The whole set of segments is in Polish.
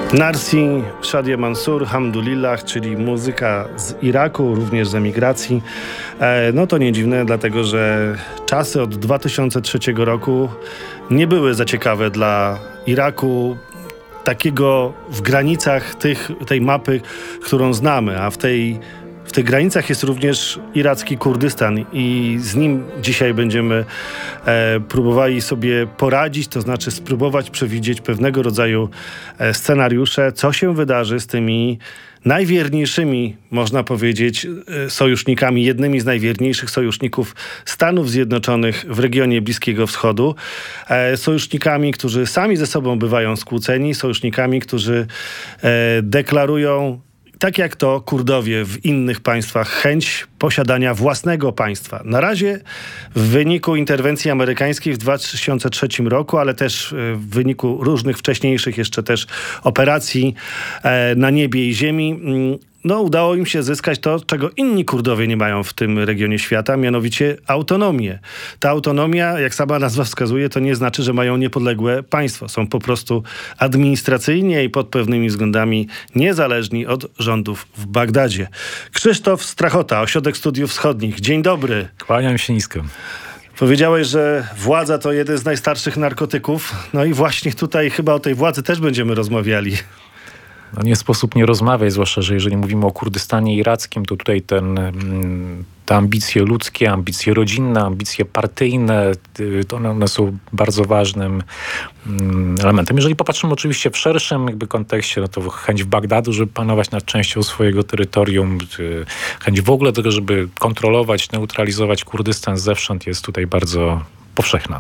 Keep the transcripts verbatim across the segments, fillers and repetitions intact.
Narsi, Shadia Mansour, Hamdulillah, czyli muzyka z Iraku, również z emigracji. E, no to nie dziwne, dlatego że czasy od dwa tysiące trzeciego roku nie były za ciekawe dla Iraku, takiego w granicach tych, tej mapy, którą znamy, a w tej W tych granicach jest również iracki Kurdystan i z nim dzisiaj będziemy e, próbowali sobie poradzić, to znaczy spróbować przewidzieć pewnego rodzaju e, scenariusze, co się wydarzy z tymi najwierniejszymi, można powiedzieć, sojusznikami, jednymi z najwierniejszych sojuszników Stanów Zjednoczonych w regionie Bliskiego Wschodu. E, sojusznikami, którzy sami ze sobą bywają skłóceni, sojusznikami, którzy e, deklarują, tak jak to Kurdowie w innych państwach, chęć posiadania własnego państwa. Na razie w wyniku interwencji amerykańskiej w dwa tysiące trzecim roku, ale też w wyniku różnych wcześniejszych jeszcze też operacji e, na niebie i ziemi, no udało im się zyskać to, czego inni Kurdowie nie mają w tym regionie świata, mianowicie autonomię. Ta autonomia, jak sama nazwa wskazuje, to nie znaczy, że mają niepodległe państwo. Są po prostu administracyjnie i pod pewnymi względami niezależni od rządów w Bagdadzie. Krzysztof Strachota, Ośrodek Studiów Wschodnich. Dzień dobry. Kłaniam się nisko. Powiedziałeś, że władza to jeden z najstarszych narkotyków. No i właśnie tutaj chyba o tej władzy też będziemy rozmawiali. No nie sposób nie rozmawiać, zwłaszcza, że jeżeli mówimy o Kurdystanie irackim, to tutaj ten, te ambicje ludzkie, ambicje rodzinne, ambicje partyjne, to one są bardzo ważnym elementem. Jeżeli popatrzymy oczywiście w szerszym jakby kontekście, no to chęć Bagdadu, żeby panować nad częścią swojego terytorium, chęć w ogóle tego, żeby kontrolować, neutralizować Kurdystan zewsząd jest tutaj bardzo powszechna.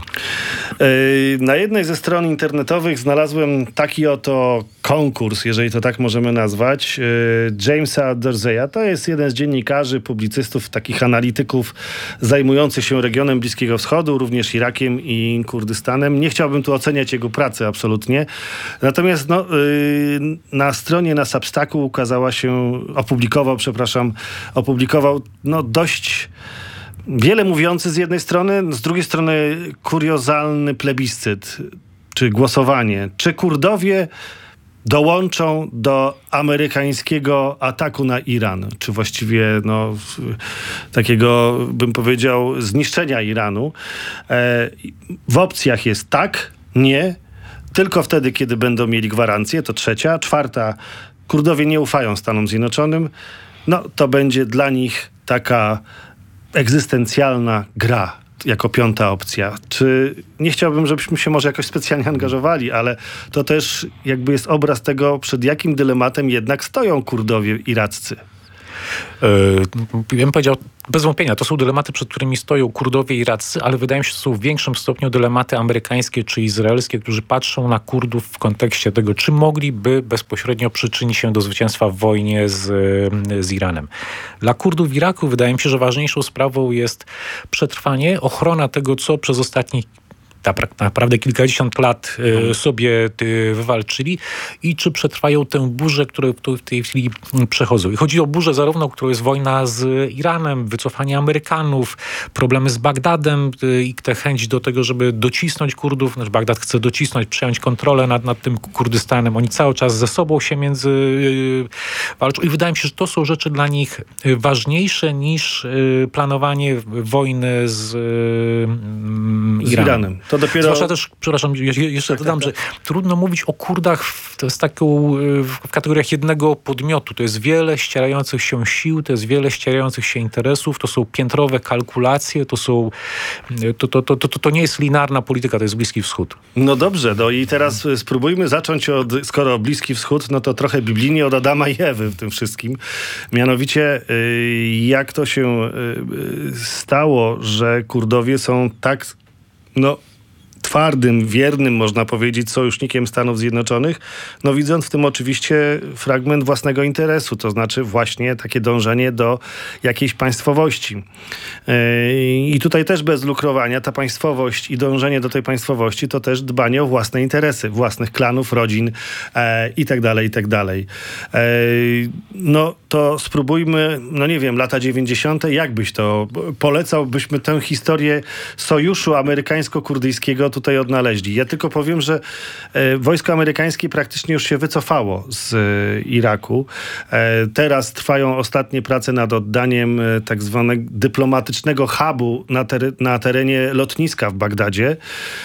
Na jednej ze stron internetowych znalazłem taki oto konkurs, jeżeli to tak możemy nazwać, Jamesa Dorseya. To jest jeden z dziennikarzy, publicystów, takich analityków zajmujących się regionem Bliskiego Wschodu, również Irakiem i Kurdystanem. Nie chciałbym tu oceniać jego pracy absolutnie. Natomiast no, na stronie, na Substacku ukazała się, opublikował, przepraszam, opublikował no dość wiele mówiący z jednej strony, z drugiej strony kuriozalny plebiscyt, czy głosowanie. Czy Kurdowie dołączą do amerykańskiego ataku na Iran? Czy właściwie no, takiego, bym powiedział, zniszczenia Iranu? E, w opcjach jest tak, nie, tylko wtedy, kiedy będą mieli gwarancję, to trzecia. Czwarta, Kurdowie nie ufają Stanom Zjednoczonym. No, to będzie dla nich taka egzystencjalna gra jako piąta opcja. Czy nie chciałbym, żebyśmy się może jakoś specjalnie angażowali, ale to też jakby jest obraz tego, przed jakim dylematem jednak stoją Kurdowie iraccy. Ja bym powiedział, bez wątpienia, to są dylematy, przed którymi stoją Kurdowie iraccy, ale wydaje mi się, że są w większym stopniu dylematy amerykańskie czy izraelskie, którzy patrzą na Kurdów w kontekście tego, czy mogliby bezpośrednio przyczynić się do zwycięstwa w wojnie z, z Iranem. Dla Kurdów w Iraku wydaje mi się, że ważniejszą sprawą jest przetrwanie, ochrona tego, co przez ostatnich tak naprawdę kilkadziesiąt lat y, sobie y, wywalczyli i czy przetrwają tę burzę, którą w tej chwili przechodzą. I chodzi o burzę zarówno, którą jest wojna z Iranem, wycofanie Amerykanów, problemy z Bagdadem y, i tę chęć do tego, żeby docisnąć Kurdów. Znaczy Bagdad chce docisnąć, przejąć kontrolę nad, nad tym Kurdystanem. Oni cały czas ze sobą się między y, walczą i wydaje mi się, że to są rzeczy dla nich ważniejsze niż y, planowanie wojny z, y, z Iranem. Iranem. To dopiero... Zwłaszcza też, przepraszam, jeszcze tak, dodam, tak, tak. że trudno mówić o Kurdach w, z taką, w kategoriach jednego podmiotu. To jest wiele ścierających się sił, to jest wiele ścierających się interesów, to są piętrowe kalkulacje, to są, to, to, to, to, to nie jest linearna polityka, to jest Bliski Wschód. No dobrze, no i teraz spróbujmy zacząć od, skoro Bliski Wschód, no to trochę biblijnie od Adama i Ewy w tym wszystkim. Mianowicie, jak to się stało, że Kurdowie są tak, no twardym, wiernym, można powiedzieć, sojusznikiem Stanów Zjednoczonych, no widząc w tym oczywiście fragment własnego interesu, to znaczy właśnie takie dążenie do jakiejś państwowości. I tutaj też bez lukrowania ta państwowość i dążenie do tej państwowości to też dbanie o własne interesy, własnych klanów, rodzin i tak dalej, i tak dalej. No to spróbujmy, no nie wiem, lata dziewięćdziesiąte, jak byś to polecał, byśmy tę historię sojuszu amerykańsko-kurdyjskiego tutaj odnaleźli. Ja tylko powiem, że e, wojsko amerykańskie praktycznie już się wycofało z e, Iraku. E, teraz trwają ostatnie prace nad oddaniem e, tak zwanego dyplomatycznego hubu na, ter- na terenie lotniska w Bagdadzie.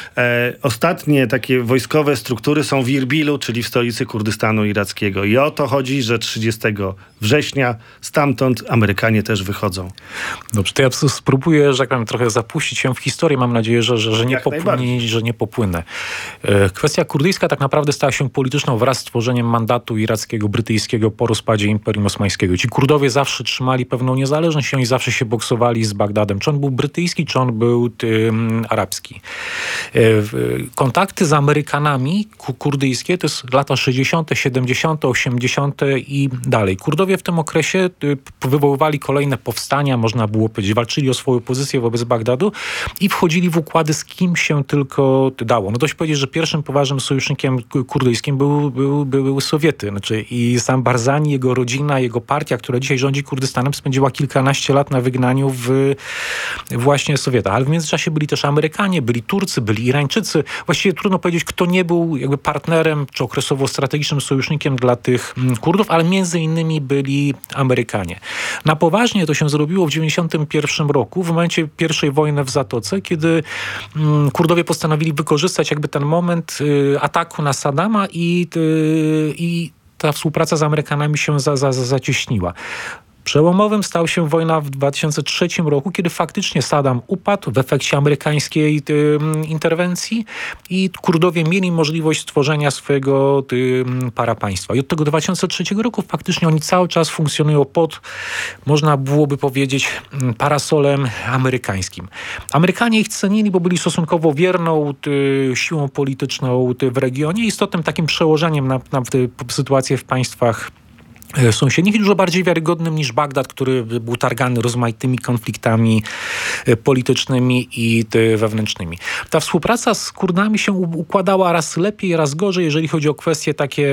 E, ostatnie takie wojskowe struktury są w Irbilu, czyli w stolicy Kurdystanu irackiego. I o to chodzi, że trzydziestego września stamtąd Amerykanie też wychodzą. Dobrze, to ja spróbuję, że tak powiem, trochę zapuścić się w historię. Mam nadzieję, że, że, że, nie, Jak popłynie, najbardziej. że nie popłynę. E, Kwestia kurdyjska tak naprawdę stała się polityczną wraz z tworzeniem mandatu irackiego, brytyjskiego po rozpadzie Imperium Osmańskiego. Ci Kurdowie zawsze trzymali pewną niezależność i oni zawsze się boksowali z Bagdadem. Czy on był brytyjski, czy on był tym, arabski. E, kontakty z Amerykanami ku- kurdyjskie to jest lata sześćdziesiąte, siedemdziesiąte, osiemdziesiąte i dalej. Kurdowie w tym okresie y, wywoływali kolejne powstania, można było powiedzieć, walczyli o swoją pozycję wobec Bagdadu i wchodzili w układy z kim się tylko dało. No dość powiedzieć, że pierwszym poważnym sojusznikiem k- kurdyjskim był, był, były Sowiety. Znaczy i sam Barzani, jego rodzina, jego partia, która dzisiaj rządzi Kurdystanem, spędziła kilkanaście lat na wygnaniu w właśnie Sowietach. Ale w międzyczasie byli też Amerykanie, byli Turcy, byli Irańczycy. Właściwie trudno powiedzieć, kto nie był jakby partnerem czy okresowo strategicznym sojusznikiem dla tych mm, Kurdów, ale między innymi byli Amerykanie. Na poważnie to się zrobiło w dziewięćdziesiątym pierwszym roku, w momencie pierwszej wojny w Zatoce, kiedy mm, Kurdowie postanowili wykorzystać jakby ten moment y, ataku na Saddama i, y, i ta współpraca z Amerykanami się za, za, za, zacieśniła. Przełomowym stał się wojna w dwa tysiące trzecim roku, kiedy faktycznie Saddam upadł w efekcie amerykańskiej y, interwencji i Kurdowie mieli możliwość stworzenia swojego y, parapaństwa. I od tego dwa tysiące trzeciego roku faktycznie oni cały czas funkcjonują pod, można byłoby powiedzieć, parasolem amerykańskim. Amerykanie ich cenili, bo byli stosunkowo wierną y, siłą polityczną y, w regionie, istotnym takim przełożeniem na, na y, sytuację w państwach sąsiednich i dużo bardziej wiarygodnym niż Bagdad, który był targany rozmaitymi konfliktami politycznymi i wewnętrznymi. Ta współpraca z Kurdami się układała raz lepiej, raz gorzej, jeżeli chodzi o kwestie takie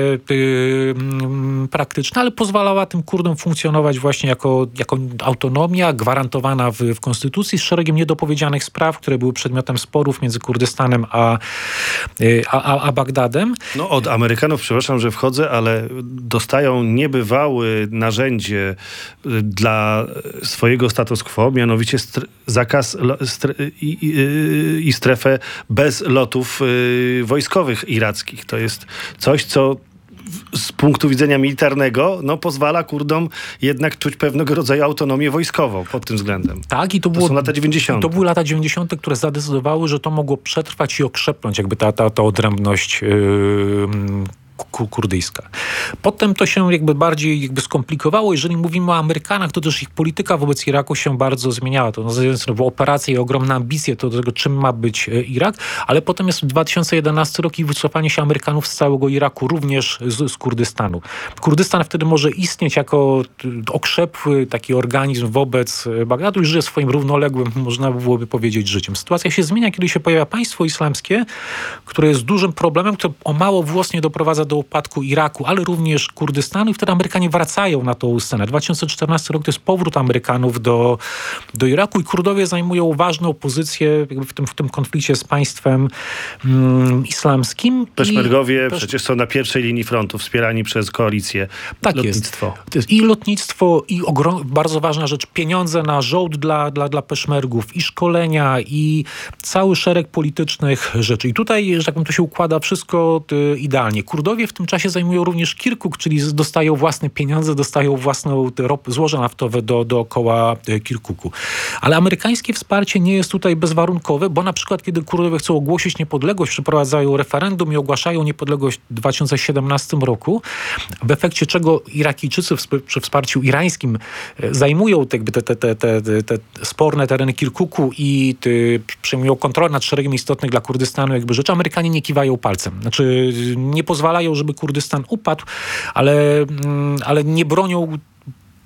y, praktyczne, ale pozwalała tym Kurdom funkcjonować właśnie jako, jako autonomia gwarantowana w, w konstytucji z szeregiem niedopowiedzianych spraw, które były przedmiotem sporów między Kurdystanem a, a, a, a Bagdadem. No od Amerykanów, przepraszam, że wchodzę, ale dostają niebywałe narzędzie dla swojego status quo, mianowicie str- zakaz lo- str- i, i, i strefę bez lotów y, wojskowych irackich. To jest coś, co z punktu widzenia militarnego no, pozwala Kurdom jednak czuć pewnego rodzaju autonomię wojskową pod tym względem. Tak, i to, To było, są lata dziewięćdziesiąte. To były lata dziewięćdziesiąte, które zadecydowały, że to mogło przetrwać i okrzepnąć jakby ta, ta, ta odrębność yy, kurdyjska. Potem to się jakby bardziej jakby skomplikowało. Jeżeli mówimy o Amerykanach, to też ich polityka wobec Iraku się bardzo zmieniała. To no, operacje i ogromne ambicje to do tego, czym ma być Irak, ale potem jest dwa tysiące jedenasty rok i wycofanie się Amerykanów z całego Iraku, również z, z Kurdystanu. Kurdystan wtedy może istnieć jako okrzepły taki organizm wobec Bagdadu i żyje swoim równoległym, można byłoby powiedzieć, życiem. Sytuacja się zmienia, kiedy się pojawia państwo islamskie, które jest dużym problemem, które o mało włosnie doprowadza do upadku Iraku, ale również Kurdystanu i wtedy Amerykanie wracają na tą scenę. dwa tysiące czternasty rok to jest powrót Amerykanów do, do Iraku i Kurdowie zajmują ważną pozycję jakby w, tym, w tym konflikcie z państwem mm, islamskim. Peszmergowie I, przecież są na pierwszej linii frontu, wspierani przez koalicję. Tak Lotnictwo. jest. To jest i lotnictwo, i ogrom, bardzo ważna rzecz, pieniądze na żołd dla, dla, dla peszmergów, i szkolenia, i cały szereg politycznych rzeczy. I tutaj, że tak powiem, to się układa wszystko y, idealnie. Kurdowie w tym czasie zajmują również Kirkuk, czyli dostają własne pieniądze, dostają własną rop, złoże naftowe do, dookoła Kirkuku. Ale amerykańskie wsparcie nie jest tutaj bezwarunkowe, bo na przykład kiedy Kurdowie chcą ogłosić niepodległość, przeprowadzają referendum i ogłaszają niepodległość w dwa tysiące siedemnastym roku, w efekcie czego Irakijczycy przy wsparciu irańskim zajmują te, te, te, te, te, te sporne tereny Kirkuku i ty, przejmują kontrolę nad szeregiem istotnych dla Kurdystanu jakby rzeczy. Amerykanie nie kiwają palcem. Znaczy nie pozwalają, żeby Kurdystan upadł, ale, ale nie bronią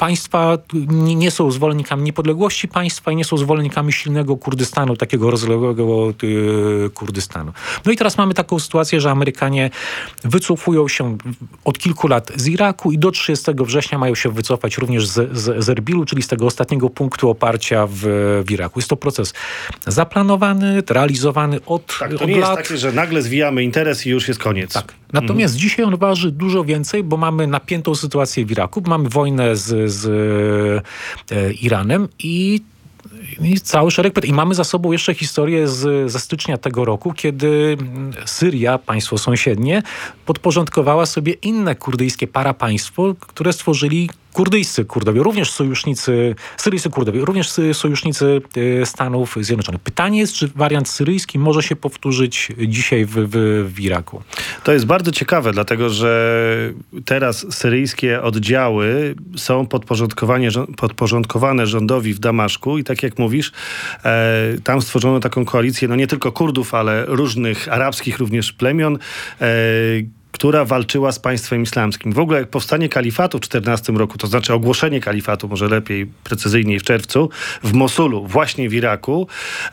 państwa nie, nie są zwolennikami niepodległości państwa i nie są zwolennikami silnego Kurdystanu, takiego rozległego y, Kurdystanu. No i teraz mamy taką sytuację, że Amerykanie wycofują się od kilku lat z Iraku i do trzydziestego września mają się wycofać również z, z, z Erbilu, czyli z tego ostatniego punktu oparcia w, w Iraku. Jest to proces zaplanowany, realizowany od, tak, to od nie lat. jest takie, że nagle zwijamy interes i już jest koniec. Tak. Natomiast mhm. dzisiaj on waży dużo więcej, bo mamy napiętą sytuację w Iraku, mamy wojnę z, z e, Iranem i I cały szereg pytań. I mamy za sobą jeszcze historię z, ze stycznia tego roku, kiedy Syria, państwo sąsiednie, podporządkowała sobie inne kurdyjskie parapaństwo, które stworzyli kurdyjscy Kurdowie, również sojusznicy, syryjscy Kurdowie, również sojusznicy Stanów Zjednoczonych. Pytanie jest, czy wariant syryjski może się powtórzyć dzisiaj w, w, w Iraku? To jest bardzo ciekawe, dlatego że teraz syryjskie oddziały są podporządkowane, podporządkowane rządowi w Damaszku i tak jak mówisz, e, tam stworzono taką koalicję, no nie tylko Kurdów, ale różnych arabskich również plemion, e, która walczyła z państwem islamskim. W ogóle jak powstanie kalifatu w czternastym roku, to znaczy ogłoszenie kalifatu, może lepiej, precyzyjniej w czerwcu, w Mosulu, właśnie w Iraku,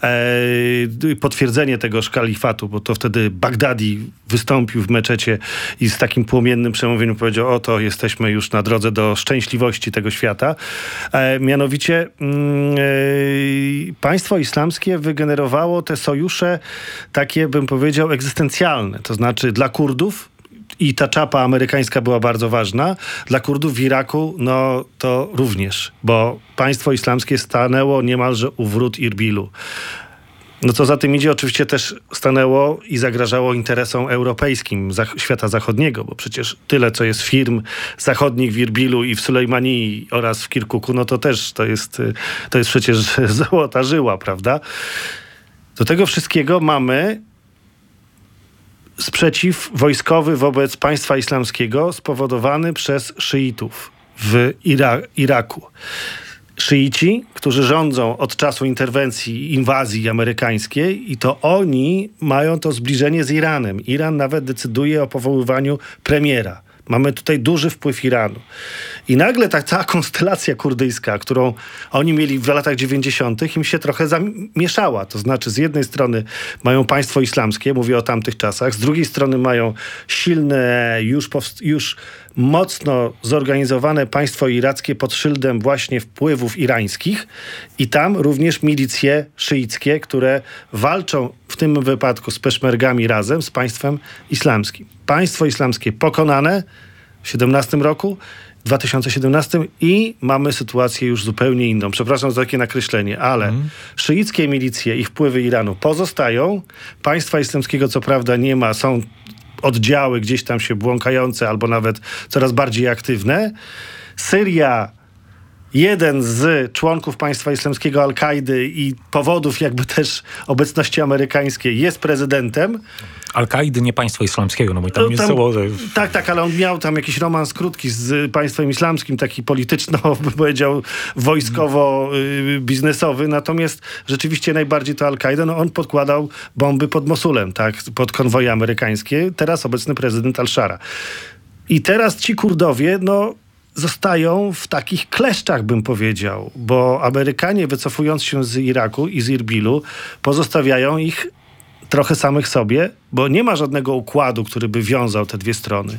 e, potwierdzenie tegoż kalifatu, bo to wtedy Bagdadi wystąpił w meczecie i z takim płomiennym przemówieniem powiedział, oto jesteśmy już na drodze do szczęśliwości tego świata. E, mianowicie mm, e, państwo islamskie wygenerowało te sojusze takie, bym powiedział, egzystencjalne. To znaczy dla Kurdów i ta czapa amerykańska była bardzo ważna. Dla Kurdów w Iraku, no to również, bo państwo islamskie stanęło niemalże u wrót Irbilu. No co za tym idzie, oczywiście też stanęło i zagrażało interesom europejskim zach- świata zachodniego, bo przecież tyle, co jest firm zachodnich w Irbilu i w Sulejmanii oraz w Kirkuku, no to też to jest, to jest przecież złota żyła, prawda? Do tego wszystkiego mamy sprzeciw wojskowy wobec państwa islamskiego spowodowany przez szyitów w Ira- Iraku. Szyici, którzy rządzą od czasu interwencji, inwazji amerykańskiej i to oni mają to zbliżenie z Iranem. Iran nawet decyduje o powoływaniu premiera. Mamy tutaj duży wpływ Iranu. I nagle ta cała konstelacja kurdyjska, którą oni mieli w latach dziewięćdziesiątych, im się trochę zamieszała. To znaczy z jednej strony mają państwo islamskie, mówię o tamtych czasach, z drugiej strony mają silne, już, powst- już mocno zorganizowane państwo irackie pod szyldem właśnie wpływów irańskich i tam również milicje szyickie, które walczą w tym wypadku z peszmergami razem z państwem islamskim. Państwo islamskie pokonane w siedemnastym roku, w dwa tysiące siedemnastym i mamy sytuację już zupełnie inną. Przepraszam za takie nakreślenie, ale mm. szyickie milicje i wpływy Iranu pozostają. Państwa islamskiego co prawda nie ma, są oddziały gdzieś tam się błąkające albo nawet coraz bardziej aktywne. Syria, jeden z członków państwa islamskiego Al-Kaidy i powodów jakby też obecności amerykańskiej jest prezydentem. Al-Kaidy, nie państwa islamskiego, no bo tam no, jest tam, cało... Tak, tak, ale on miał tam jakiś romans krótki z państwem islamskim, taki polityczno, bym powiedział, wojskowo-biznesowy, natomiast rzeczywiście najbardziej to Al-Kaida, no on podkładał bomby pod Mosulem, tak, pod konwoje amerykańskie, teraz obecny prezydent Al-Shara. I teraz ci Kurdowie, no zostają w takich kleszczach, bym powiedział, bo Amerykanie, wycofując się z Iraku i z Irbilu, pozostawiają ich trochę samych sobie, bo nie ma żadnego układu, który by wiązał te dwie strony.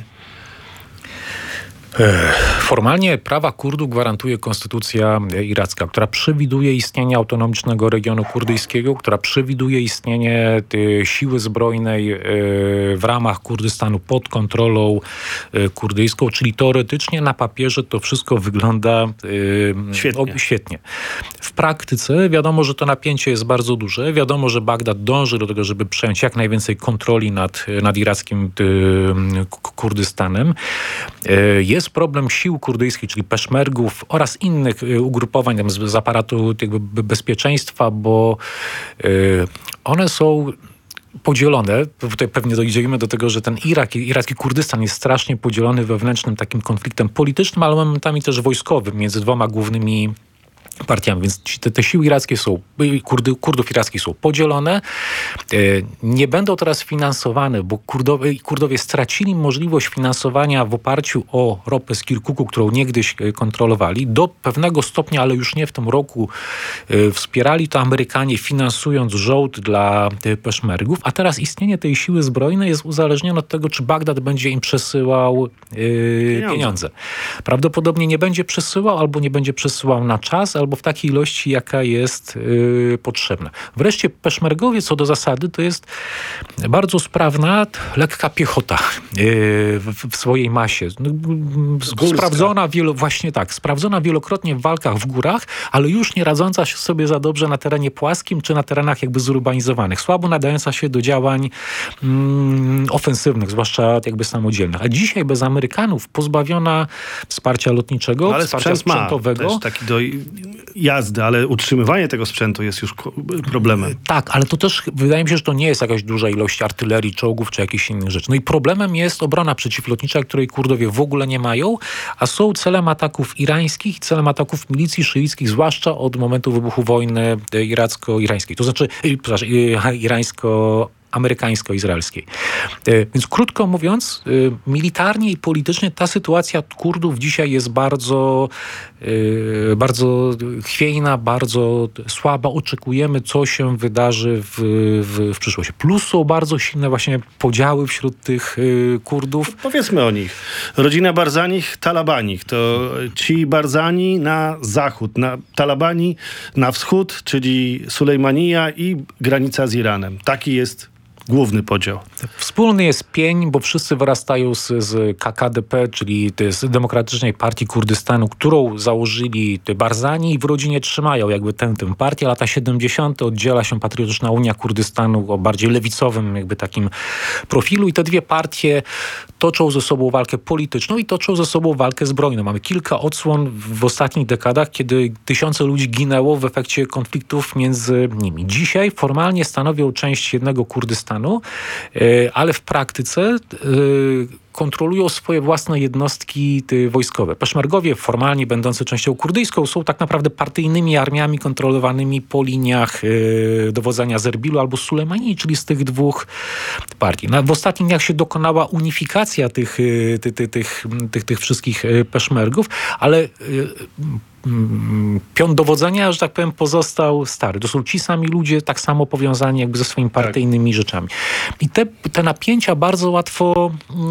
Formalnie prawa Kurdów gwarantuje konstytucja iracka, która przewiduje istnienie autonomicznego regionu kurdyjskiego, która przewiduje istnienie y, siły zbrojnej y, w ramach Kurdystanu pod kontrolą y, kurdyjską, czyli teoretycznie na papierze to wszystko wygląda y, świetnie. O, świetnie. W praktyce wiadomo, że to napięcie jest bardzo duże. Wiadomo, że Bagdad dąży do tego, żeby przejąć jak najwięcej kontroli nad, nad irackim y, Kurdystanem. Y, jest problem sił kurdyjskich, czyli peszmergów oraz innych ugrupowań tam, z, z aparatu jakby bezpieczeństwa, bo y, one są podzielone. Tutaj pewnie dojdziemy do tego, że ten Irak, iracki Kurdystan jest strasznie podzielony wewnętrznym takim konfliktem politycznym, ale momentami też wojskowym między dwoma głównymi partiami, więc te, te siły irackie są, Kurdy, Kurdów irackich są podzielone. Nie będą teraz finansowane, bo Kurdowie, Kurdowie stracili możliwość finansowania w oparciu o ropę z Kirkuku, którą niegdyś kontrolowali. Do pewnego stopnia, ale już nie w tym roku, wspierali to Amerykanie, finansując żołd dla peszmergów, a teraz istnienie tej siły zbrojnej jest uzależnione od tego, czy Bagdad będzie im przesyłał pieniądze. pieniądze. Prawdopodobnie nie będzie przesyłał, albo nie będzie przesyłał na czas, albo w takiej ilości, jaka jest yy, potrzebna. Wreszcie peszmergowie co do zasady to jest bardzo sprawna, lekka piechota yy, w, w swojej masie. Sprawdzona wielo, właśnie tak, sprawdzona wielokrotnie w walkach w górach, ale już nie radząca się sobie za dobrze na terenie płaskim, czy na terenach jakby zurbanizowanych. Słabo nadająca się do działań mm, ofensywnych, zwłaszcza jakby samodzielnych. A dzisiaj bez Amerykanów pozbawiona wsparcia lotniczego, no ale wsparcia sprzęt sprzętowego. Ma też taki do jazdy, ale utrzymywanie tego sprzętu jest już problemem. Tak, ale to też wydaje mi się, że to nie jest jakaś duża ilość artylerii, czołgów czy jakichś innych rzeczy. No i problemem jest obrona przeciwlotnicza, której Kurdowie w ogóle nie mają, a są celem ataków irańskich, celem ataków milicji szyickich, zwłaszcza od momentu wybuchu wojny iracko-irańskiej. To znaczy, przepraszam, irańsko amerykańsko-izraelskiej. Więc krótko mówiąc, militarnie i politycznie ta sytuacja Kurdów dzisiaj jest bardzo, bardzo chwiejna, bardzo słaba. Oczekujemy, co się wydarzy w, w, w przyszłości. Plus są bardzo silne właśnie podziały wśród tych Kurdów. Powiedzmy o nich. Rodzina Barzanich, Talabanich. To ci Barzani na zachód, na Talabani na wschód, czyli Sulejmanija i granica z Iranem. Taki jest główny podział. Wspólny jest pień, bo wszyscy wyrastają z, z K K D P, czyli z Demokratycznej Partii Kurdystanu, którą założyli Barzani i w rodzinie trzymają jakby tę, tę partię. Lata siedemdziesiąte oddziela się Patriotyczna Unia Kurdystanu o bardziej lewicowym jakby takim profilu i te dwie partie toczą ze sobą walkę polityczną i toczą ze sobą walkę zbrojną. Mamy kilka odsłon w ostatnich dekadach, kiedy tysiące ludzi ginęło w efekcie konfliktów między nimi. Dzisiaj formalnie stanowią część jednego Kurdystanu, ale w praktyce kontrolują swoje własne jednostki wojskowe. Peszmergowie, formalnie będący częścią kurdyjską, są tak naprawdę partyjnymi armiami kontrolowanymi po liniach dowodzenia z Erbilu albo Sulejmanii, czyli z tych dwóch partii. W ostatnich dniach się dokonała unifikacja tych, tych, tych, tych, tych, tych wszystkich peszmergów, ale pion dowodzenia, że tak powiem, pozostał stary. To są ci sami ludzie, tak samo powiązani jakby ze swoimi partyjnymi tak. rzeczami. I te, te napięcia bardzo łatwo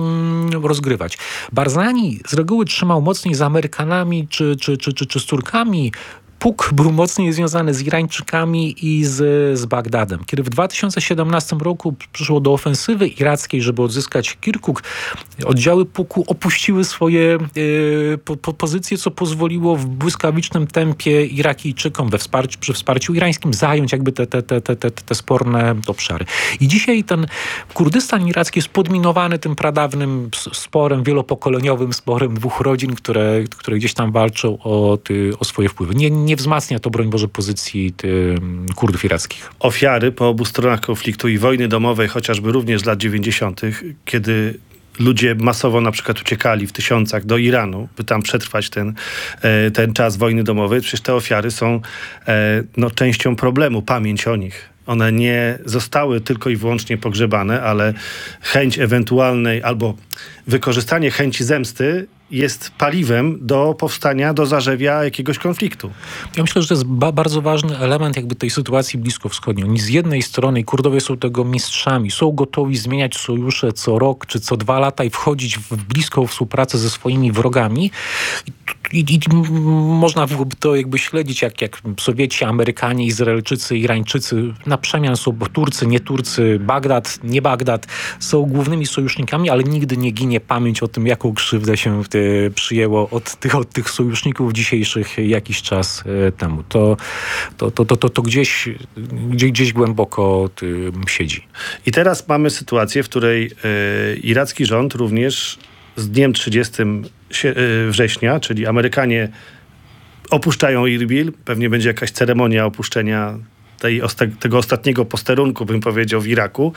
mm, rozgrywać. Barzani z reguły trzymał mocniej z Amerykanami czy, czy, czy, czy, czy z Turkami. Puk był mocniej związany z Irańczykami i z, z Bagdadem. Kiedy w dwa tysiące siedemnastym roku przyszło do ofensywy irackiej, żeby odzyskać Kirkuk, oddziały Puku opuściły swoje y, po, po pozycje, co pozwoliło w błyskawicznym tempie Irakijczykom we wsparciu, przy wsparciu irańskim zająć jakby te, te, te, te, te, te sporne obszary. I dzisiaj ten Kurdystan iracki jest podminowany tym pradawnym sporem, wielopokoleniowym sporem dwóch rodzin, które, które gdzieś tam walczą o, ty, o swoje wpływy. Nie, nie wzmacnia to, broń Boże, pozycji ty, Kurdów irackich. Ofiary po obu stronach konfliktu i wojny domowej, chociażby również z lat dziewięćdziesiątych, kiedy ludzie masowo na przykład uciekali w tysiącach do Iranu, by tam przetrwać ten, ten czas wojny domowej. Przecież te ofiary są no, częścią problemu, pamięć o nich. One nie zostały tylko i wyłącznie pogrzebane, ale chęć ewentualnej albo wykorzystanie chęci zemsty jest paliwem do powstania, do zarzewia jakiegoś konfliktu. Ja myślę, że to jest ba- bardzo ważny element jakby tej sytuacji bliskowschodniej. Oni z jednej strony, i Kurdowie są tego mistrzami, są gotowi zmieniać sojusze co rok czy co dwa lata i wchodzić w bliską współpracę ze swoimi wrogami. I, i, i można byłoby to jakby śledzić, jak, jak Sowieci, Amerykanie, Izraelczycy, Irańczycy, na przemian są Turcy, nie Turcy, Bagdad, nie Bagdad, są głównymi sojusznikami, ale nigdy nie ginie pamięć o tym, jaką krzywdę się y, przyjęło od tych, od tych sojuszników dzisiejszych jakiś czas y, temu. To, to, to, to, to, to gdzieś, gdzieś, gdzieś głęboko y, siedzi. I teraz mamy sytuację, w której y, iracki rząd również z dniem trzydziestego września, czyli Amerykanie opuszczają Erbil, pewnie będzie jakaś ceremonia opuszczenia tej, tego ostatniego posterunku, bym powiedział, w Iraku,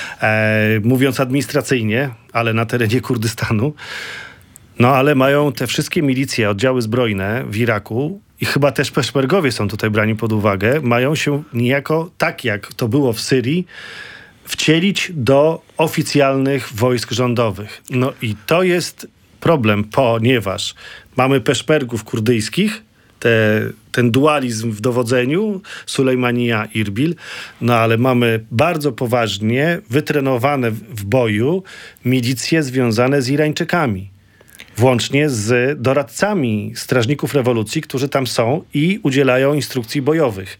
e, mówiąc administracyjnie, ale na terenie Kurdystanu. No ale mają te wszystkie milicje, oddziały zbrojne w Iraku i chyba też peszmergowie są tutaj brani pod uwagę, mają się niejako, tak jak to było w Syrii, wcielić do oficjalnych wojsk rządowych. No i to jest problem, ponieważ mamy peszmergów kurdyjskich, te, ten dualizm w dowodzeniu, Sulejmania, Irbil, no ale mamy bardzo poważnie wytrenowane w boju milicje związane z Irańczykami. Włącznie z doradcami strażników rewolucji, którzy tam są i udzielają instrukcji bojowych.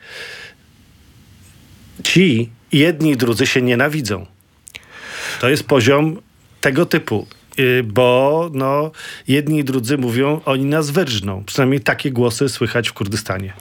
Ci jedni i drudzy się nienawidzą. To jest poziom tego typu. Bo no, jedni i drudzy mówią, oni nas wyrżną. Przynajmniej takie głosy słychać w Kurdystanie.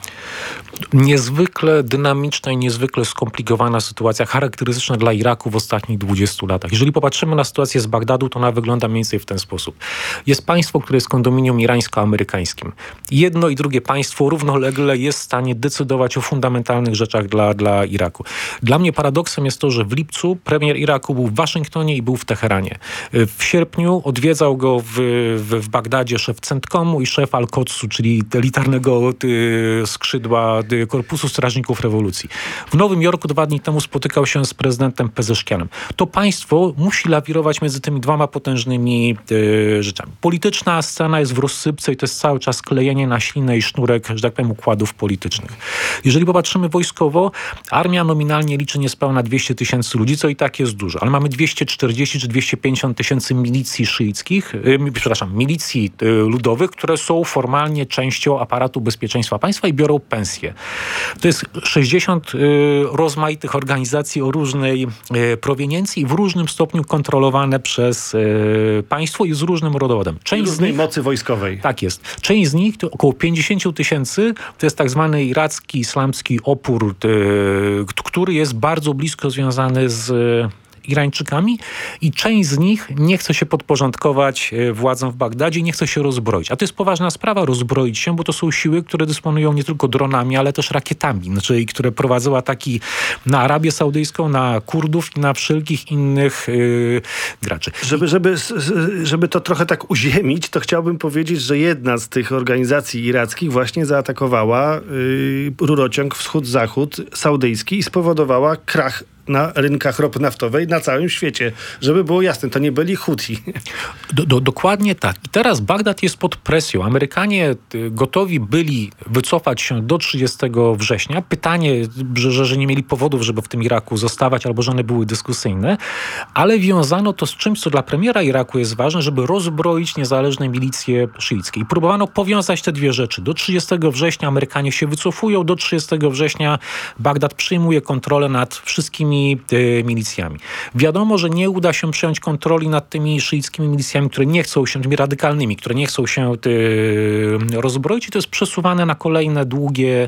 Niezwykle dynamiczna i niezwykle skomplikowana sytuacja, charakterystyczna dla Iraku w ostatnich dwudziestu latach. Jeżeli popatrzymy na sytuację z Bagdadu, to ona wygląda mniej więcej w ten sposób. Jest państwo, które jest kondominium irańsko-amerykańskim. Jedno i drugie państwo równolegle jest w stanie decydować o fundamentalnych rzeczach dla, dla Iraku. Dla mnie paradoksem jest to, że w lipcu premier Iraku był w Waszyngtonie i był w Teheranie. W sierpniu odwiedzał go w, w, w Bagdadzie szef Centkomu i szef Al-Qodsu, czyli elitarnego y, skrzydła y, Korpusu Strażników Rewolucji. W Nowym Jorku dwa dni temu spotykał się z prezydentem Pezeszkianem. To państwo musi lawirować między tymi dwoma potężnymi y, rzeczami. Polityczna scena jest w rozsypce i to jest cały czas klejenie na ślinę i sznurek, że tak powiem, układów politycznych. Jeżeli popatrzymy wojskowo, armia nominalnie liczy niespełna dwieście tysięcy ludzi, co i tak jest dużo, ale mamy dwieście czterdzieści czy dwieście pięćdziesiąt tysięcy milicji szyickich, yy, przepraszam, milicji yy, ludowych, które są formalnie częścią aparatu bezpieczeństwa państwa i biorą pensje. To jest sześćdziesiąt yy, rozmaitych organizacji o różnej yy, proweniencji i w różnym stopniu kontrolowane przez yy, państwo i z różnym rodowodem. Część z nich, mocy wojskowej. Tak jest. Część z nich, to około pięćdziesiąt tysięcy, to jest tak zwany iracki, islamski opór, yy, który jest bardzo blisko związany z Irańczykami i część z nich nie chce się podporządkować władzom w Bagdadzie, nie chce się rozbroić. A to jest poważna sprawa, rozbroić się, bo to są siły, które dysponują nie tylko dronami, ale też rakietami, znaczy, które prowadzą ataki na Arabię Saudyjską, na Kurdów i na wszelkich innych yy, graczy. Żeby, żeby, żeby to trochę tak uziemić, to chciałbym powiedzieć, że jedna z tych organizacji irackich właśnie zaatakowała yy, rurociąg wschód-zachód saudyjski i spowodowała krach na rynkach ropy naftowej na całym świecie. Żeby było jasne, to nie byli Huti. Do, do, dokładnie tak. I teraz Bagdad jest pod presją. Amerykanie gotowi byli wycofać się do trzydziestego września. Pytanie, że, że nie mieli powodów, żeby w tym Iraku zostawać, albo że one były dyskusyjne, ale wiązano to z czymś, co dla premiera Iraku jest ważne, żeby rozbroić niezależne milicje szyickie. I próbowano powiązać te dwie rzeczy. Do trzydziestego września Amerykanie się wycofują, do trzydziestego września Bagdad przyjmuje kontrolę nad wszystkimi milicjami. Wiadomo, że nie uda się przejąć kontroli nad tymi szyickimi milicjami, które nie chcą się, tymi radykalnymi, które nie chcą się ty, rozbroić i to jest przesuwane na kolejne długie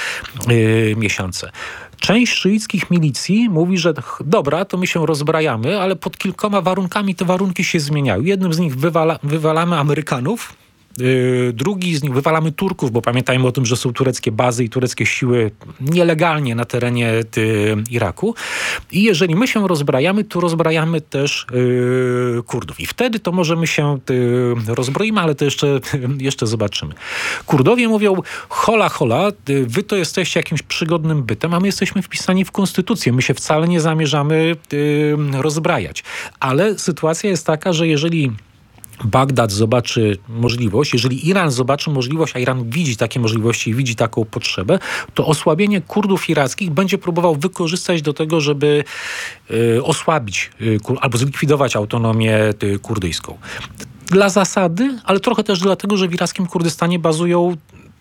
y, miesiące. Część szyickich milicji mówi, że dobra, to my się rozbrajamy, ale pod kilkoma warunkami te warunki się zmieniają. Jednym z nich wywala, wywalamy Amerykanów, Yy, drugi z nich wywalamy Turków, bo pamiętajmy o tym, że są tureckie bazy i tureckie siły nielegalnie na terenie ty, Iraku. I jeżeli my się rozbrajamy, to rozbrajamy też yy, Kurdów. I wtedy to możemy się ty, rozbroimy, ale to jeszcze, jeszcze zobaczymy. Kurdowie mówią, hola, hola, ty, wy to jesteście jakimś przygodnym bytem, a my jesteśmy wpisani w konstytucję. My się wcale nie zamierzamy ty, rozbrajać. Ale sytuacja jest taka, że jeżeli Bagdad zobaczy możliwość, jeżeli Iran zobaczy możliwość, a Iran widzi takie możliwości i widzi taką potrzebę, to osłabienie Kurdów irackich będzie próbował wykorzystać do tego, żeby y, osłabić y, albo zlikwidować autonomię y, kurdyjską. Dla zasady, ale trochę też dlatego, że w irackim Kurdystanie bazują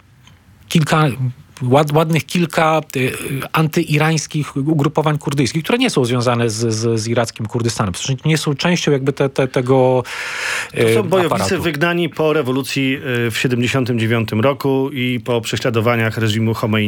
kilka Ład, ładnych kilka y, antyirańskich ugrupowań kurdyjskich, które nie są związane z, z, z irackim Kurdystanem. Przecież nie są częścią jakby te, te, tego y, To są bojownicy aparatu. wygnani po rewolucji y, w siedemdziesiątym dziewiątym roku i po prześladowaniach reżimu Chomeiniego.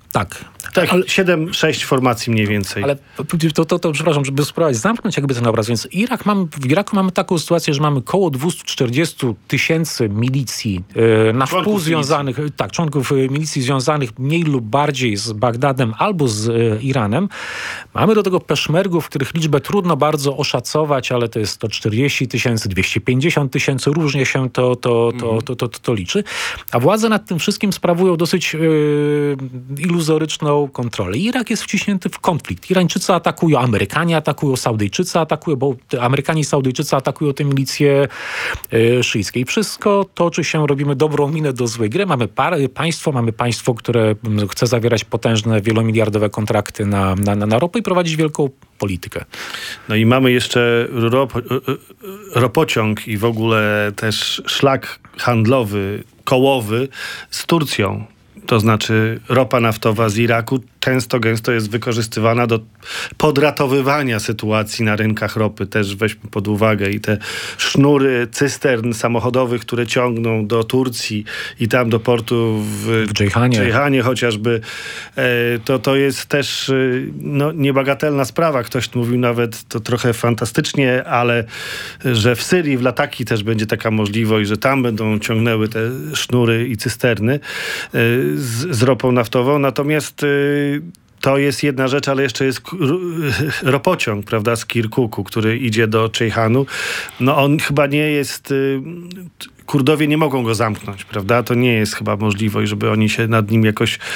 Tak. Tak, Ale- siedem sześć formacji mniej więcej. Ale to, to, to przepraszam, żeby spróbować zamknąć jakby ten obraz. Więc Irak mamy, w Iraku mamy taką sytuację, że mamy około dwieście czterdzieści tysięcy milicji e, na Członków wpół związanych, tak, członków e, milicji związanych mniej lub bardziej z Bagdadem albo z e, Iranem. Mamy do tego peszmergów, których liczbę trudno bardzo oszacować, ale to jest sto czterdzieści tysięcy, dwieście pięćdziesiąt tysięcy, różnie się to, to, to, to, to, to, to liczy. A władze nad tym wszystkim sprawują dosyć e, iluzoryczną kontrolę. Irak jest wciśnięty w konflikt. Irańczycy atakują, Amerykanie atakują, Saudyjczycy atakują, bo Amerykanie i Saudyjczycy atakują te milicje e, szyjskie. I wszystko toczy się, robimy dobrą minę do złej gry. Mamy par, państwo, mamy państwo, które m, chce zawierać potężne, wielomiliardowe kontrakty na, na, na, na ropę i prowadzić wielką politykę. No i mamy jeszcze rop, ropociąg i w ogóle też szlak handlowy, kołowy z Turcją. To znaczy ropa naftowa z Iraku często, gęsto jest wykorzystywana do podratowywania sytuacji na rynkach ropy. Też weźmy pod uwagę i te sznury cystern samochodowych, które ciągną do Turcji i tam do portu w, W Dżejhanie. Dżejhanie chociażby. E, to, to jest też e, no, niebagatelna sprawa. Ktoś mówił nawet to trochę fantastycznie, ale że w Syrii, w Lataki też będzie taka możliwość, że tam będą ciągnęły te sznury i cysterny e, z, z ropą naftową. Natomiast e, to jest jedna rzecz, ale jeszcze jest ropociąg, prawda, z Kirkuku, który idzie do Dżejhanu. No on chyba nie jest... Kurdowie nie mogą go zamknąć, prawda? To nie jest chyba możliwość, żeby oni się nad nim jakoś e,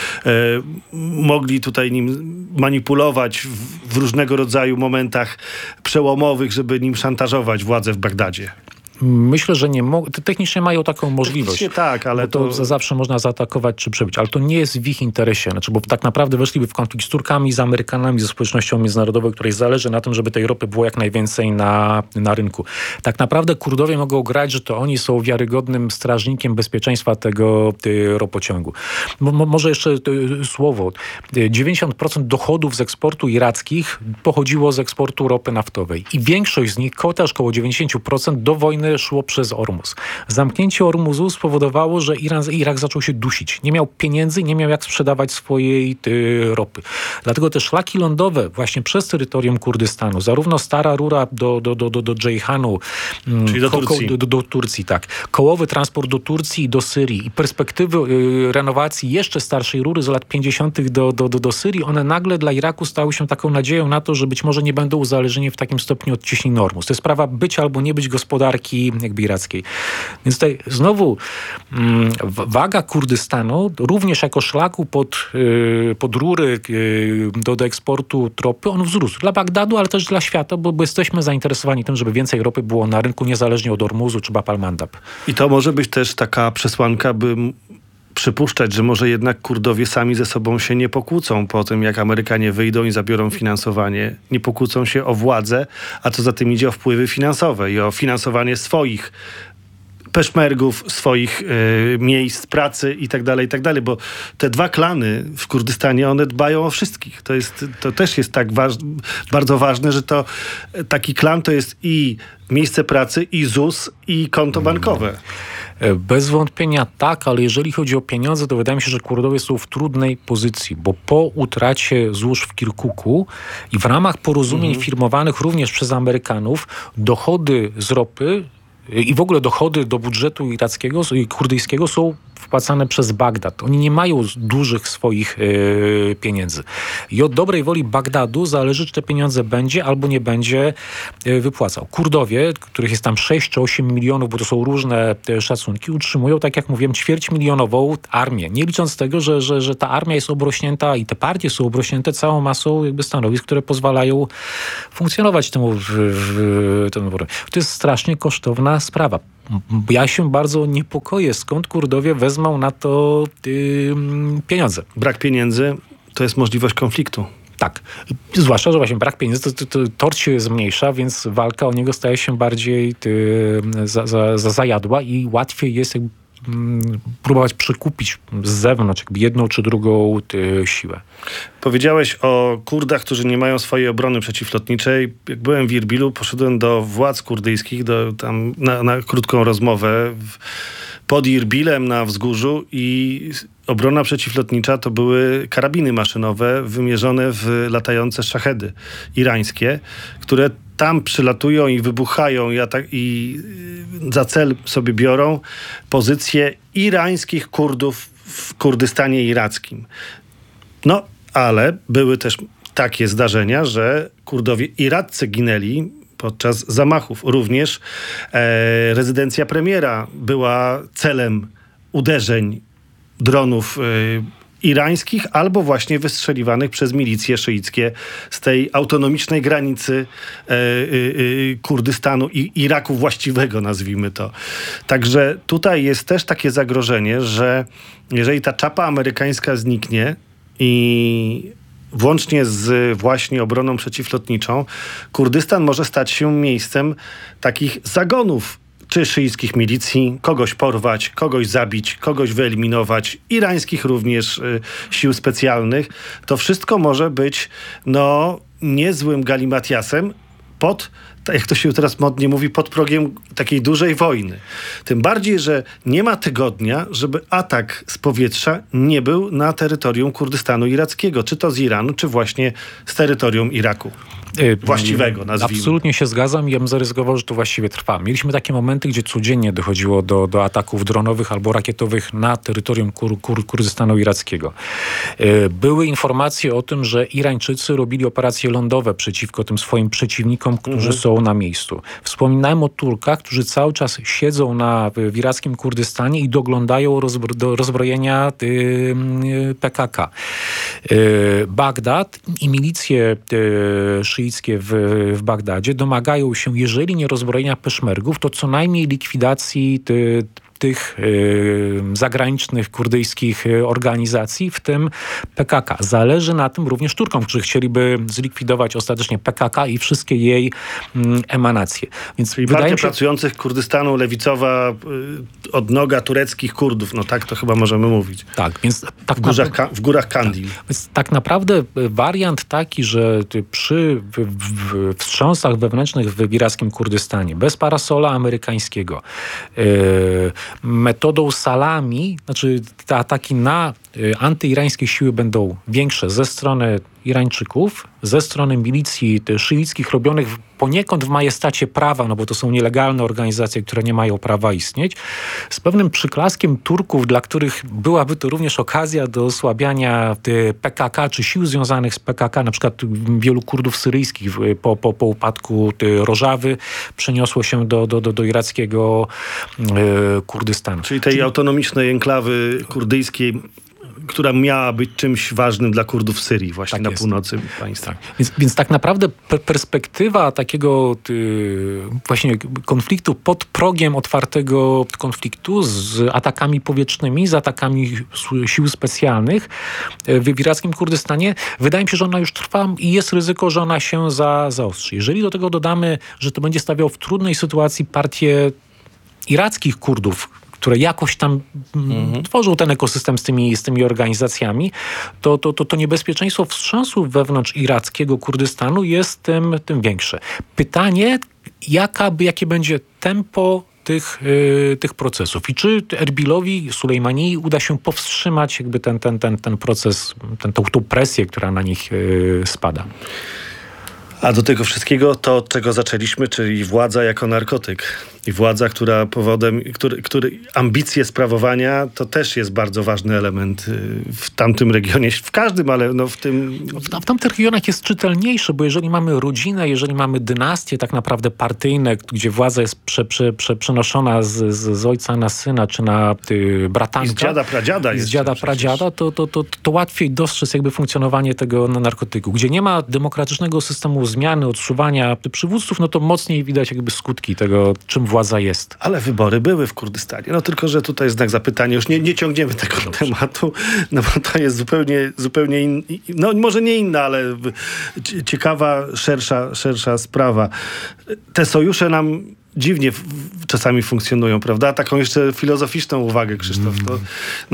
mogli tutaj nim manipulować w, w różnego rodzaju momentach przełomowych, żeby nim szantażować władzę w Bagdadzie. Myślę, że nie mogą. Technicznie mają taką możliwość. Technicznie tak, ale to, to... za zawsze można zaatakować czy przebić, ale to nie jest w ich interesie. Znaczy, bo tak naprawdę weszliby w konflikt z Turkami, z Amerykanami, ze społecznością międzynarodową, której zależy na tym, żeby tej ropy było jak najwięcej na, na rynku. Tak naprawdę Kurdowie mogą grać, że to oni są wiarygodnym strażnikiem bezpieczeństwa tego y, ropociągu. Mo, może jeszcze y, słowo. dziewięćdziesiąt procent dochodów z eksportu irackich pochodziło z eksportu ropy naftowej. I większość z nich, też około dziewięćdziesiąt procent do wojny szło przez Ormus. Zamknięcie Ormuzu spowodowało, że Iran, Irak zaczął się dusić. Nie miał pieniędzy, nie miał jak sprzedawać swojej y, ropy. Dlatego te szlaki lądowe właśnie przez terytorium Kurdystanu, zarówno stara rura do, do, do, do, do Dżejhanu, czyli do Turcji. Ko, do, do Turcji, tak. Kołowy transport do Turcji i do Syrii i perspektywy y, renowacji jeszcze starszej rury z lat pięćdziesiątych do, do, do, do Syrii, one nagle dla Iraku stały się taką nadzieją na to, że być może nie będą uzależnieni w takim stopniu od ciśnień Ormus. To jest sprawa być albo nie być gospodarki jakby irackiej. Więc tutaj znowu mm, waga Kurdystanu również jako szlaku pod, yy, pod rury yy, do, do eksportu ropy, on wzrósł. Dla Bagdadu, ale też dla świata, bo, bo jesteśmy zainteresowani tym, żeby więcej ropy było na rynku niezależnie od Ormuzu czy Bab al-Mandab. I to może być też taka przesłanka, by przypuszczać, że może jednak Kurdowie sami ze sobą się nie pokłócą po tym, jak Amerykanie wyjdą i zabiorą finansowanie. Nie pokłócą się o władzę, a co za tym idzie o wpływy finansowe i o finansowanie swoich peszmergów, swoich y, miejsc pracy i tak dalej, i tak dalej, bo te dwa klany w Kurdystanie, one dbają o wszystkich. To jest, to też jest tak waż, bardzo ważne, że to taki klan to jest i miejsce pracy, i ZUS, i konto bankowe. Bez wątpienia tak, ale jeżeli chodzi o pieniądze, to wydaje mi się, że Kurdowie są w trudnej pozycji, bo po utracie złóż w Kirkuku i w ramach porozumień mhm. firmowanych również przez Amerykanów, dochody z ropy i w ogóle dochody do budżetu irackiego i kurdyjskiego są wpłacane przez Bagdad. Oni nie mają dużych swoich yy, pieniędzy. I od dobrej woli Bagdadu zależy, czy te pieniądze będzie albo nie będzie yy, wypłacał. Kurdowie, których jest tam sześć czy osiem milionów, bo to są różne yy, szacunki, utrzymują, tak jak mówiłem, ćwierćmilionową armię. Nie licząc tego, że, że, że ta armia jest obrośnięta i te partie są obrośnięte całą masą jakby stanowisk, które pozwalają funkcjonować temu, w, w, temu. To jest strasznie kosztowna sprawa. Ja się bardzo niepokoję, skąd Kurdowie wezmą na to yy, pieniądze. Brak pieniędzy to jest możliwość konfliktu. Tak. Zwłaszcza, że właśnie brak pieniędzy, to, to, to tort się zmniejsza, więc walka o niego staje się bardziej yy, za, za, za zajadła i łatwiej jest jakby próbować przekupić z zewnątrz jakby jedną czy drugą y, siłę. Powiedziałeś o Kurdach, którzy nie mają swojej obrony przeciwlotniczej. Jak byłem w Irbilu, poszedłem do władz kurdyjskich do, tam na, na krótką rozmowę. pod Irbilem na wzgórzu i obrona przeciwlotnicza to były karabiny maszynowe wymierzone w latające szachedy irańskie, które tam przylatują i wybuchają i, atak- i za cel sobie biorą pozycje irańskich Kurdów w Kurdystanie irackim. No, ale były też takie zdarzenia, że Kurdowie iraccy ginęli podczas zamachów. Również e, rezydencja premiera była celem uderzeń dronów e, irańskich albo właśnie wystrzeliwanych przez milicje szyickie z tej autonomicznej granicy e, e, e, Kurdystanu i Iraku właściwego, nazwijmy to. Także tutaj jest też takie zagrożenie, że jeżeli ta czapa amerykańska zniknie i włącznie z właśnie obroną przeciwlotniczą, Kurdystan może stać się miejscem takich zagonów czy szyickich milicji, kogoś porwać, kogoś zabić, kogoś wyeliminować, irańskich również y, sił specjalnych. To wszystko może być no niezłym galimatiasem pod, jak to się teraz modnie mówi, pod progiem takiej dużej wojny. Tym bardziej, że nie ma tygodnia, żeby atak z powietrza nie był na terytorium Kurdystanu irackiego, czy to z Iranu, czy właśnie z terytorium Iraku. Właściwego, nazwijmy. Absolutnie się zgadzam i ja bym zaryzykował, że to właściwie trwa. Mieliśmy takie momenty, gdzie codziennie dochodziło do, do ataków dronowych albo rakietowych na terytorium Kur, Kur, Kurdystanu irackiego. Były informacje o tym, że Irańczycy robili operacje lądowe przeciwko tym swoim przeciwnikom, którzy mhm. są na miejscu. Wspominałem o Turkach, którzy cały czas siedzą na, w irackim Kurdystanie i doglądają rozbro, do rozbrojenia y, P K K. Y, Bagdad i milicje y, szyickie w, w Bagdadzie domagają się, jeżeli nie rozbrojenia peszmergów, to co najmniej likwidacji ty, tych y, zagranicznych kurdyjskich organizacji, w tym P K K. Zależy na tym również Turkom, którzy chcieliby zlikwidować ostatecznie P K K i wszystkie jej y, emanacje. Więc Czyli wydaje partia mi się, pracujących Kurdystanu lewicowa y, odnoga tureckich Kurdów. No tak to chyba możemy mówić. Tak, więc tak w, górzach, ka- w górach Kandil. Tak, więc tak naprawdę wariant taki, że przy w, w, wstrząsach wewnętrznych w irackim Kurdystanie, bez parasola amerykańskiego, yy, metodą salami, znaczy te ataki na y, antyirańskie siły będą większe ze strony Irańczyków, ze strony milicji szyickich robionych poniekąd w majestacie prawa, no bo to są nielegalne organizacje, które nie mają prawa istnieć, z pewnym przyklaskiem Turków, dla których byłaby to również okazja do osłabiania P K K czy sił związanych z P K K. Na przykład wielu Kurdów syryjskich po, po, po upadku Rożawy przeniosło się do, do, do, do irackiego e, Kurdystanu. Czyli tej Czyli... autonomicznej enklawy kurdyjskiej, która miała być czymś ważnym dla Kurdów w Syrii, właśnie tak na jest. Północy państwa. Tak. Więc, więc tak naprawdę perspektywa takiego y, właśnie konfliktu pod progiem otwartego konfliktu z atakami powietrznymi, z atakami sił specjalnych w irackim Kurdystanie, wydaje mi się, że ona już trwa i jest ryzyko, że ona się za, zaostrzy. Jeżeli do tego dodamy, że to będzie stawiało w trudnej sytuacji partię irackich Kurdów, które jakoś tam mhm. tworzą ten ekosystem z tymi, z tymi organizacjami, to, to, to, to niebezpieczeństwo wstrząsu wewnątrz irackiego Kurdystanu jest tym, tym większe. Pytanie, jaka, jakie będzie tempo tych, yy, tych procesów i czy Erbilowi, Sulejmanii uda się powstrzymać jakby ten, ten, ten, ten proces, ten, tą, tą presję, która na nich yy, spada. A do tego wszystkiego to, od czego zaczęliśmy, czyli władza jako narkotyk. I władza, która powodem, który, który ambicje sprawowania, to też jest bardzo ważny element w tamtym regionie, w każdym, ale no w tym... W, w tamtych regionach jest czytelniejsze, bo jeżeli mamy rodzinę, jeżeli mamy dynastię tak naprawdę partyjne, gdzie władza jest prze, prze, prze, przenoszona z, z, z ojca na syna, czy na y, bratanka. I z dziada pradziada. I z dziada pradziada, to, to, to, to łatwiej dostrzec jakby funkcjonowanie tego narkotyku. Gdzie nie ma demokratycznego systemu zmiany, odsuwania przywódców, no to mocniej widać jakby skutki tego, czym władza jest. Ale wybory były w Kurdystanie. No tylko, że tutaj znak zapytania. Już nie, nie ciągniemy tego Dobrze. tematu, no bo to jest zupełnie, zupełnie in, no może nie inna, ale ciekawa, szersza, szersza sprawa. Te sojusze nam dziwnie w, czasami funkcjonują, prawda? Taką jeszcze filozoficzną uwagę, Krzysztof. To, no,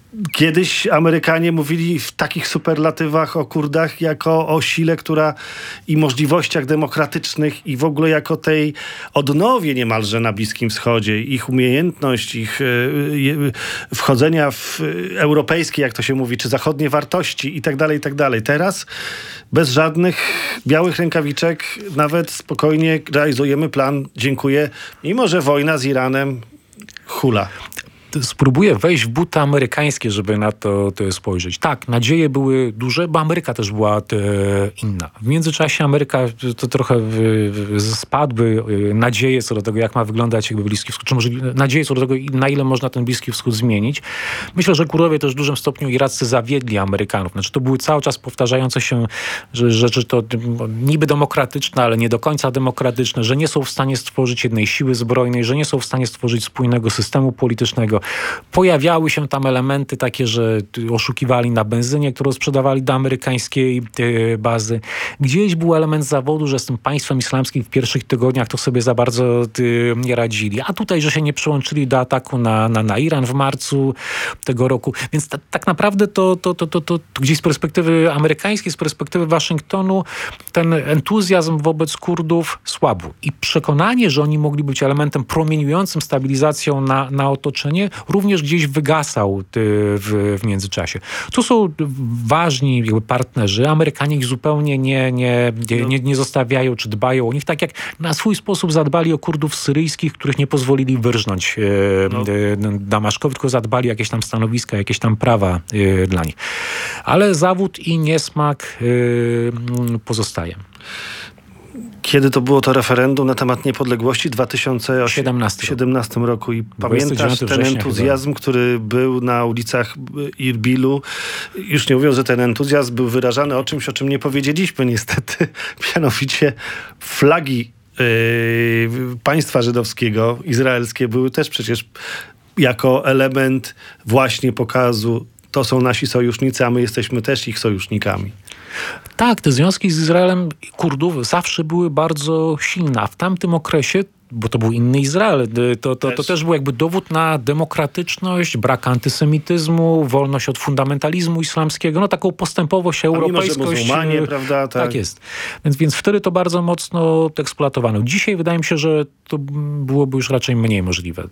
Kiedyś Amerykanie mówili w takich superlatywach o Kurdach jako o sile, która i możliwościach demokratycznych i w ogóle jako tej odnowie niemalże na Bliskim Wschodzie. Ich umiejętność, ich y, wchodzenia w europejskie, jak to się mówi, czy zachodnie wartości i tak dalej, i tak dalej. Teraz bez żadnych białych rękawiczek nawet spokojnie realizujemy plan, dziękuję, mimo że wojna z Iranem hula. Spróbuję wejść w buty amerykańskie, żeby na to, to spojrzeć. Tak, nadzieje były duże, bo Ameryka też była te, inna. W międzyczasie Ameryka to trochę w, w, spadły nadzieje co do tego, jak ma wyglądać jakby Bliski Wschód, czy może nadzieje co do tego, na ile można ten Bliski Wschód zmienić. Myślę, że Kurdowie też w dużym stopniu iraccy zawiedli Amerykanów. Znaczy to były cały czas powtarzające się że, rzeczy, to niby demokratyczne, ale nie do końca demokratyczne, że nie są w stanie stworzyć jednej siły zbrojnej, że nie są w stanie stworzyć spójnego systemu politycznego. Pojawiały się tam elementy takie, że oszukiwali na benzynie, którą sprzedawali do amerykańskiej bazy. Gdzieś był element zawodu, że z tym państwem islamskim w pierwszych tygodniach to sobie za bardzo nie radzili. A tutaj, że się nie przyłączyli do ataku na, na, na Iran w marcu tego roku. Więc ta, tak naprawdę to, to, to, to, to, to gdzieś z perspektywy amerykańskiej, z perspektywy Waszyngtonu ten entuzjazm wobec Kurdów słabł. I przekonanie, że oni mogli być elementem promieniującym stabilizacją na, na otoczenie, również gdzieś wygasał w, w międzyczasie. To są ważni jakby partnerzy. Amerykanie ich zupełnie nie, nie, nie, nie, nie zostawiają, czy dbają o nich, tak jak na swój sposób zadbali o Kurdów syryjskich, których nie pozwolili wyrżnąć no. Damaszkowi, tylko zadbali jakieś tam stanowiska, jakieś tam prawa dla nich. Ale zawód i niesmak pozostaje. Kiedy to było to referendum na temat niepodległości w dwa tysiące siedemnastym roku i pamiętasz ten entuzjazm, chyba. który był na ulicach Irbilu. Już nie mówiąc, że ten entuzjazm był wyrażany o czymś, o czym nie powiedzieliśmy niestety. Mianowicie flagi yy, państwa żydowskiego, izraelskie były też przecież jako element właśnie pokazu, to są nasi sojusznicy, a my jesteśmy też ich sojusznikami. Tak, te związki z Izraelem Kurdów zawsze były bardzo silne, a w tamtym okresie, bo to był inny Izrael, to, to, to też był jakby dowód na demokratyczność, brak antysemityzmu, wolność od fundamentalizmu islamskiego, no taką postępowość, europejskość. Mimo, że muzułmanie, prawda? Tak. tak jest. Więc, więc wtedy to bardzo mocno eksploatowano. Dzisiaj wydaje mi się, że to byłoby już raczej mniej możliwe.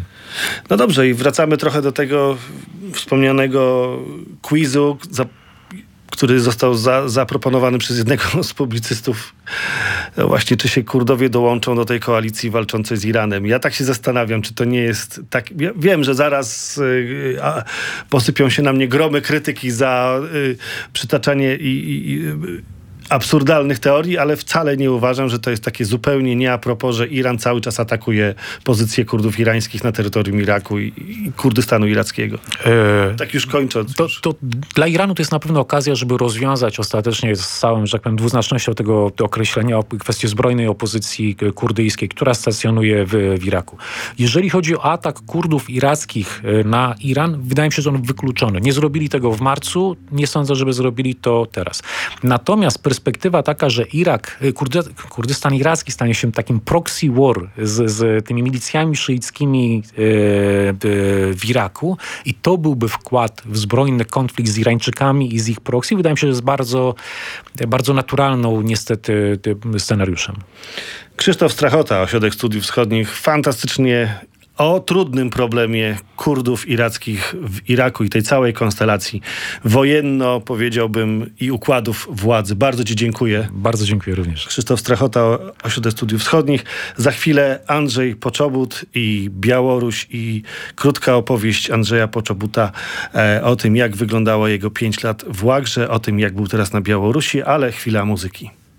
No dobrze, i wracamy trochę do tego wspomnianego quizu, za który został za, zaproponowany przez jednego z publicystów. No właśnie, czy się Kurdowie dołączą do tej koalicji walczącej z Iranem. Ja tak się zastanawiam, czy to nie jest tak... Ja wiem, że zaraz y, a, posypią się na mnie gromy krytyki za y, przytaczanie i, i, i absurdalnych teorii, ale wcale nie uważam, że to jest takie zupełnie nie a propos, że Iran cały czas atakuje pozycje Kurdów irańskich na terytorium Iraku i, i Kurdystanu irackiego. E, tak już kończąc. To, już. to dla Iranu to jest na pewno okazja, żeby rozwiązać ostatecznie z całym, że tak powiem, dwuznacznością tego, tego określenia o kwestii zbrojnej opozycji kurdyjskiej, która stacjonuje w, w Iraku. Jeżeli chodzi o atak Kurdów irackich na Iran, wydaje mi się, że on wykluczony. Nie zrobili tego w marcu, nie sądzę, żeby zrobili to teraz. Natomiast perspektywa taka, że Irak, Kurdy, Kurdystan iracki stanie się takim proxy war z, z tymi milicjami szyickimi yy, yy, w Iraku i to byłby wkład w zbrojny konflikt z Irańczykami i z ich proxy, wydaje mi się, że jest bardzo, bardzo naturalną niestety scenariuszem. Krzysztof Strachota, Ośrodek Studiów Wschodnich, fantastycznie o trudnym problemie Kurdów irackich w Iraku i tej całej konstelacji wojenno, powiedziałbym, i układów władzy. Bardzo ci dziękuję. Bardzo dziękuję również. Krzysztof Strachota, Ośrodek Studiów Wschodnich. Za chwilę Andrzej Poczobut i Białoruś i krótka opowieść Andrzeja Poczobuta e, o tym, jak wyglądało jego pięć lat w Łagrze, o tym, jak był teraz na Białorusi, ale chwila muzyki.